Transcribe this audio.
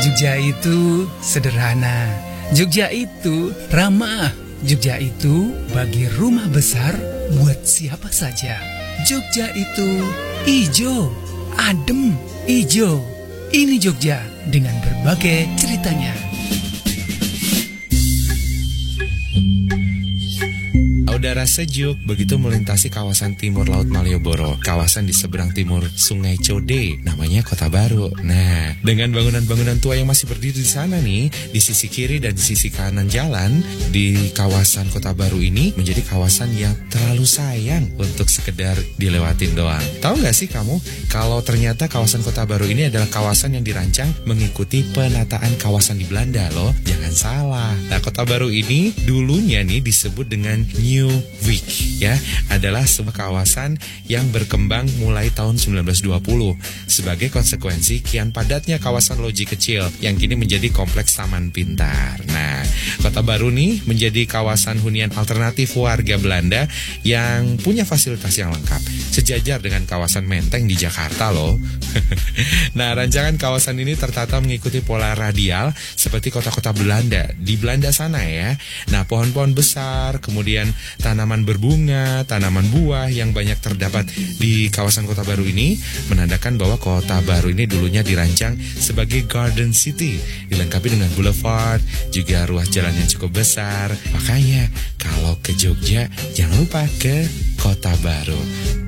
Jogja itu sederhana, Jogja itu ramah, Jogja itu bagi rumah besar buat siapa saja. Jogja itu ijo, adem, ijo. Ini Jogja dengan berbagai ceritanya. Udara sejuk begitu melintasi kawasan timur Laut Malioboro, kawasan di seberang timur Sungai Code, namanya Kota Baru. Nah, dengan bangunan-bangunan tua yang masih berdiri di sana nih, di sisi kiri dan di sisi kanan jalan, di kawasan Kota Baru ini menjadi kawasan yang terlalu sayang untuk sekedar dilewatin doang. Tahu nggak sih kamu, kalau ternyata kawasan Kota Baru ini adalah kawasan yang dirancang mengikuti penataan kawasan di Belanda loh, jangan salah. Nah, Kota Baru ini dulunya nih disebut dengan New Wijk, ya, adalah sebuah kawasan yang berkembang mulai tahun 1920 sebagai konsekuensi kian padatnya kawasan loji kecil yang kini menjadi kompleks taman pintar. Nah, Kota Baru nih menjadi kawasan hunian alternatif warga Belanda yang punya fasilitas yang lengkap, sejajar dengan kawasan Menteng di Jakarta loh. Nah, rancangan kawasan ini tertata mengikuti pola radial seperti kota-kota Belanda di Belanda sana ya. Nah, pohon-pohon besar, kemudian tanaman berbunga, tanaman buah yang banyak terdapat di kawasan Kota Baru ini menandakan bahwa Kota Baru ini dulunya dirancang sebagai Garden City, dilengkapi dengan boulevard, juga ruas jalan yang cukup besar. Makanya kalau ke Jogja jangan lupa ke Kota Baru.